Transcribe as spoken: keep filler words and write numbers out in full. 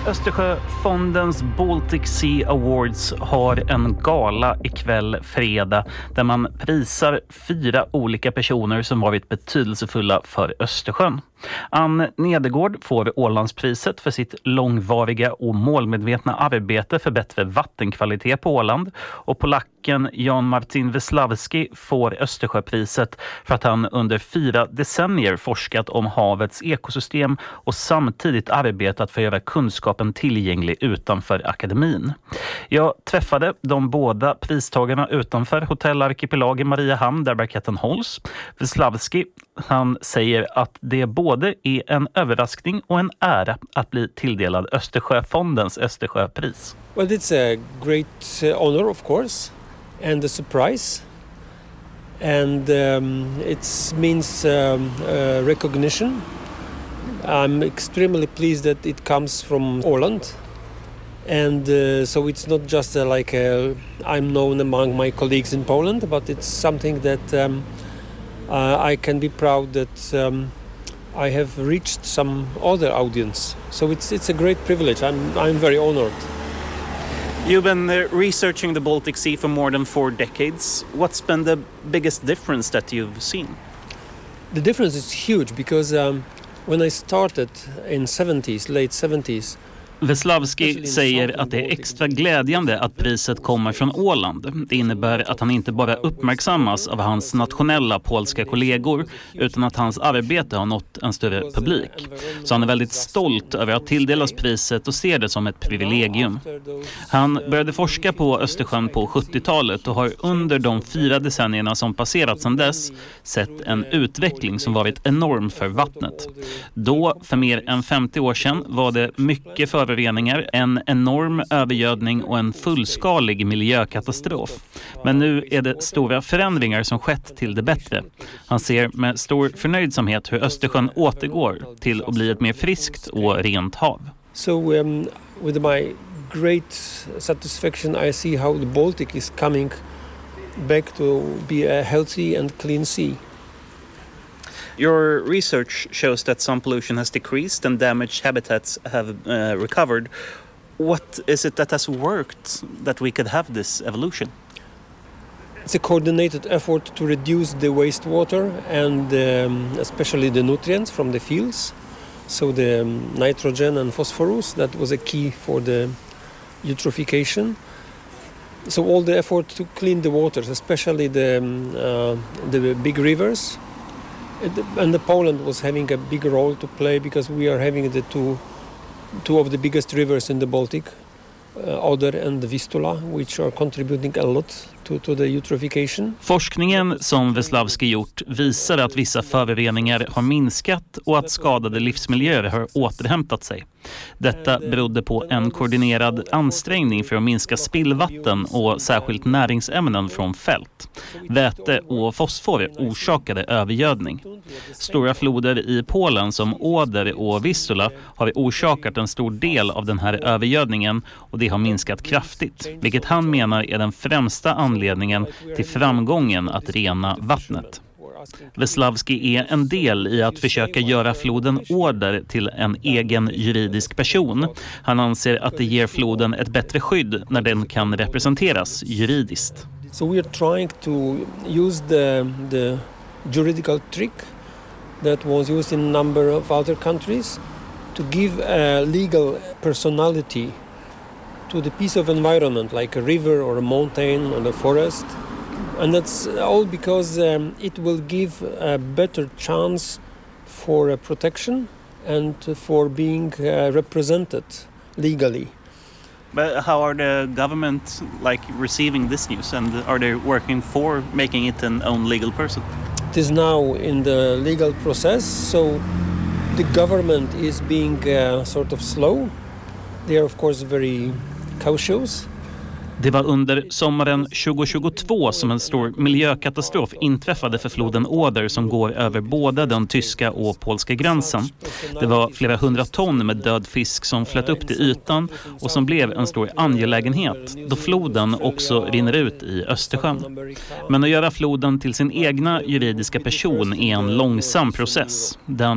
Östersjöfondens Baltic Sea Awards har en gala ikväll fredag där man prisar fyra olika personer som varit betydelsefulla för Östersjön. Ann Nedergård får Ålandspriset för sitt långvariga och målmedvetna arbete för bättre vattenkvalitet på Åland, och polacken Jan Martin Wesławski får Östersjöpriset för att han under fyra decennier forskat om havets ekosystem och samtidigt arbetat för att göra kunskapen tillgänglig utanför akademin. Jag träffade de båda pristagarna utanför hotellarkipelagen Mariehamn där banketten hålls. Wesławski, han säger att det både är en överraskning och en ära att bli tilldelad Östersjöfondens Östersjöpris. Well, it's a great uh, honor, of course, and a surprise. And um, it means um, uh, recognition. I'm extremely pleased that it comes from Åland. And uh, so it's not just uh, like uh, I'm known among my colleagues in Poland, but it's something that um, uh, I can be proud that um, I have reached some other audience. So it's it's a great privilege. I'm I'm very honored. You've been uh, researching the Baltic Sea for more than four decades. What's been the biggest difference that you've seen? The difference is huge because um, when I started in seventies, late seventies, Wesławski säger att det är extra glädjande att priset kommer från Åland. Det innebär att han inte bara uppmärksammas av hans nationella polska kollegor utan att hans arbete har nått en större publik. Så han är väldigt stolt över att tilldelas priset och ser det som ett privilegium. Han började forska på Östersjön på sjuttiotalet och har under de fyra decennierna som passerat sedan dess sett en utveckling som varit enorm för vattnet. Då, för mer än femtio år sedan, var det mycket för en enorm övergödning och en fullskalig miljökatastrof. Men nu är det stora förändringar som skett till det bättre. Han ser med stor förnöjsamhet hur Östersjön återgår till att bli ett mer friskt och rent hav. So um, with my great satisfaction I see how the Baltic is coming back to be a healthy and clean sea. Your research shows that some pollution has decreased and damaged habitats have uh, recovered. What is it that has worked that we could have this evolution? It's a coordinated effort to reduce the wastewater and um, especially the nutrients from the fields. So the um, nitrogen and phosphorus, that was a key for the eutrophication. So all the effort to clean the waters, especially the, um, uh, the big rivers. And the Poland was having a big role to play because we are having the two, two of the biggest rivers in the Baltic, uh, Oder and Vistula, which are contributing a lot to, to the eutrophication. Forskningen som Wesławski gjort visar att vissa föroreningar har minskat och att skadade livsmiljöer har återhämtat sig. Detta berodde på en koordinerad ansträngning för att minska spillvatten och särskilt näringsämnen från fält. Väte och fosfor orsakade övergödning. Stora floder i Polen som Oder och Vistula har orsakat en stor del av den här övergödningen och det har minskat kraftigt, vilket han menar är den främsta anledningen till framgången att rena vattnet. Wesławski är en del i att försöka göra floden Oder till en egen juridisk person. Han anser att det ger floden ett bättre skydd när den kan representeras juridiskt. So we are trying to use the the juridical trick that was used in a number of other countries to give a legal personality to the piece of environment like a river or a mountain or a forest. And that's all because um, it will give a better chance for uh, protection and for being uh, represented legally. But how are the government like receiving this news, and are they working for making it an own legal person? It is now in the legal process, so the government is being uh, sort of slow. They are of course very cautious. Det var under sommaren tjugohundratjugotvå som en stor miljökatastrof inträffade för floden Oder som går över både den tyska och polska gränsen. Det var flera hundra ton med död fisk som flöt upp till ytan och som blev en stor angelägenhet då floden också rinner ut i Östersjön. Men att göra floden till sin egna juridiska person är en långsam process. Den